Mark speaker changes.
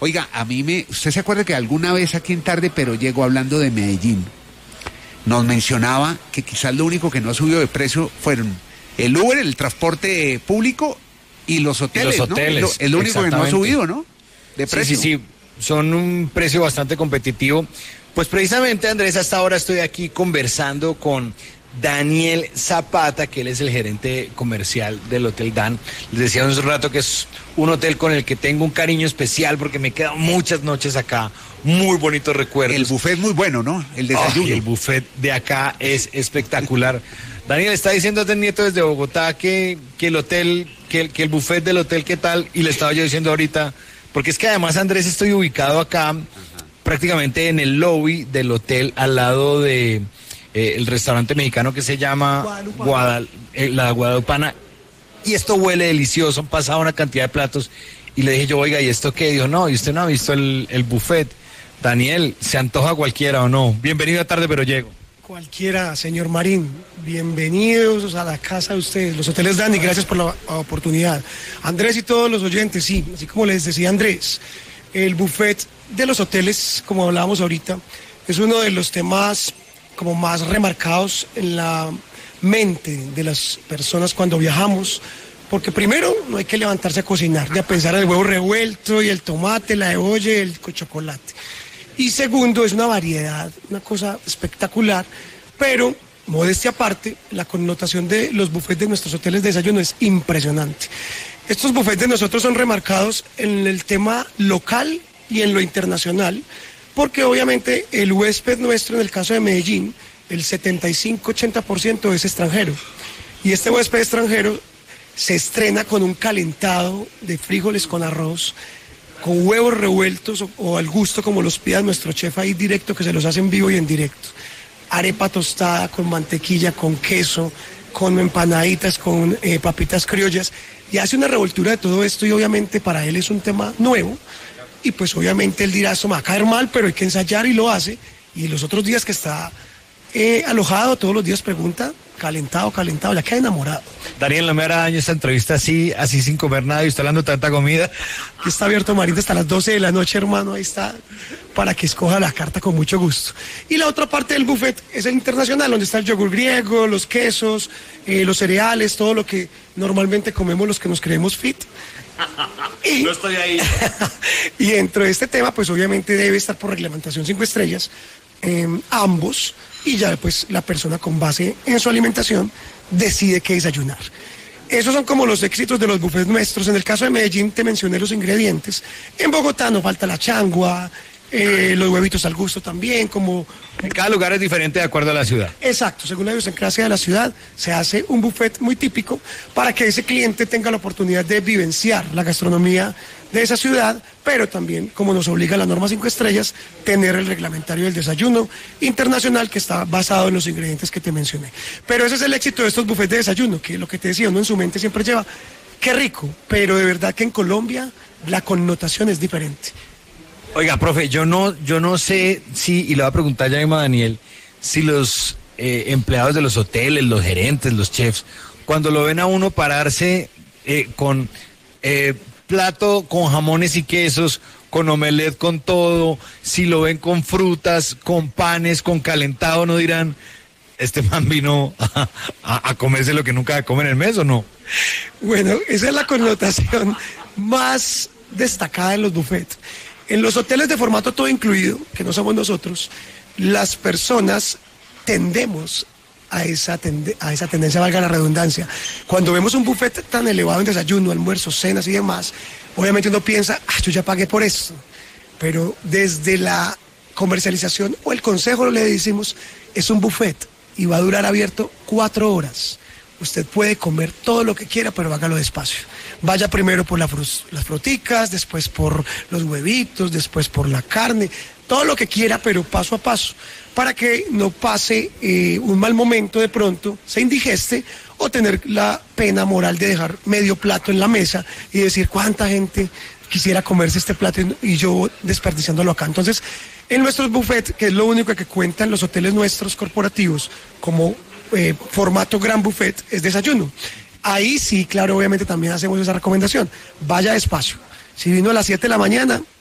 Speaker 1: Oiga, ¿usted se acuerda que alguna vez aquí en Tarde Pero Llego, hablando de Medellín, nos mencionaba que quizás lo único que no ha subido de precio fueron el Uber, el transporte público y los hoteles, ¿no? Es lo único que no ha subido, ¿no? De precio.
Speaker 2: Sí, son un precio bastante competitivo. Pues precisamente, Andrés, hasta ahora estoy aquí conversando con Daniel Zapata, que él es el gerente comercial del Hotel Dan. Les decía hace un rato que es un hotel con el que tengo un cariño especial porque me quedan muchas noches acá, muy bonitos recuerdos.
Speaker 1: El buffet es muy bueno, ¿no? El desayuno.
Speaker 2: El buffet de acá es espectacular. Daniel, está diciendo a Nieto desde Bogotá que el hotel, que el buffet del hotel, ¿qué tal? Y le estaba yo diciendo ahorita, porque es que además, Andrés, estoy ubicado acá, prácticamente en el lobby del hotel, al lado de el restaurante mexicano que se llama La Guadalupana, y esto huele delicioso, han pasado una cantidad de platos, y le dije yo, oiga, ¿y esto qué? Dijo, no, y usted no ha visto el buffet. Daniel, ¿se antoja cualquiera o no? Bienvenido a Tarde Pero Llego.
Speaker 3: Cualquiera, señor Marín, bienvenidos a la casa de ustedes, los hoteles Dan, y gracias por la oportunidad. Andrés y todos los oyentes, sí, así como les decía Andrés, el buffet de los hoteles, como hablábamos ahorita, es uno de los temas como más remarcados en la mente de las personas cuando viajamos, porque primero no hay que levantarse a cocinar, de a pensar en el huevo revuelto y el tomate, la cebolla y el chocolate. Y segundo, es una variedad, una cosa espectacular, pero modestia aparte, la connotación de los buffets de nuestros hoteles de desayuno es impresionante. Estos buffets de nosotros son remarcados en el tema local y en lo internacional, porque obviamente el huésped nuestro, en el caso de Medellín, el 75-80% es extranjero. Y este huésped extranjero se estrena con un calentado de frijoles con arroz, con huevos revueltos o al gusto como los pida nuestro chef ahí directo, que se los hace en vivo y en directo. Arepa tostada con mantequilla, con queso, con empanaditas, con papitas criollas. Y hace una revoltura de todo esto y obviamente para él es un tema nuevo. Y pues obviamente él dirá, esto me va a caer mal, pero hay que ensayar y lo hace. Y los otros días que está alojado, todos los días pregunta, calentado, ya queda enamorado.
Speaker 2: Daniel, no me hará daño esta entrevista así sin comer nada y usted hablando tanta comida.
Speaker 3: Aquí está abierto Marín hasta las 12 de la noche, hermano, ahí está, para que escoja la carta con mucho gusto. Y la otra parte del buffet es el internacional, donde está el yogur griego, los quesos, los cereales, todo lo que normalmente comemos los que nos creemos fit.
Speaker 2: No estoy ahí.
Speaker 3: Y dentro de este tema, pues obviamente debe estar por reglamentación 5 estrellas, ambos, y ya pues la persona con base en su alimentación decide qué desayunar. Esos son como los éxitos de los buffets nuestros. En el caso de Medellín te mencioné los ingredientes. En Bogotá nos falta la changua, los huevitos al gusto también, como...
Speaker 2: En cada lugar es diferente de acuerdo a la ciudad.
Speaker 3: Exacto, según la idiosincrasia de la ciudad, se hace un buffet muy típico para que ese cliente tenga la oportunidad de vivenciar la gastronomía de esa ciudad, pero también, como nos obliga la norma 5 estrellas, tener el reglamentario del desayuno internacional que está basado en los ingredientes que te mencioné. Pero ese es el éxito de estos buffets de desayuno, que lo que te decía, uno en su mente siempre lleva, qué rico, pero de verdad que en Colombia la connotación es diferente.
Speaker 2: Oiga, profe, yo no sé si, y le voy a preguntar ya mismo a Daniel, si los empleados de los hoteles, los gerentes, los chefs, cuando lo ven a uno pararse con plato con jamones y quesos, con omelette, con todo, si lo ven con frutas, con panes, con calentado, ¿no dirán, este man vino a comerse lo que nunca come en el mes o no?
Speaker 3: Bueno, esa es la connotación más destacada de los buffets. En los hoteles de formato todo incluido, que no somos nosotros, las personas tendemos a esa tendencia, valga la redundancia. Cuando vemos un buffet tan elevado en desayuno, almuerzo, cenas y demás, obviamente uno piensa, yo ya pagué por esto. Pero desde la comercialización o el consejo le decimos, es un buffet y va a durar abierto 4 horas. Usted puede comer todo lo que quiera, pero hágalo despacio. Vaya primero por las fruticas, después por los huevitos, después por la carne, todo lo que quiera, pero paso a paso, para que no pase un mal momento de pronto, se indigeste, o tener la pena moral de dejar medio plato en la mesa y decir cuánta gente quisiera comerse este plato y yo desperdiciándolo acá. Entonces, en nuestros buffets, que es lo único que cuentan los hoteles nuestros corporativos como formato gran buffet, es desayuno. Ahí sí, claro, obviamente también hacemos esa recomendación. Vaya despacio. Si vino a las 7 de la mañana,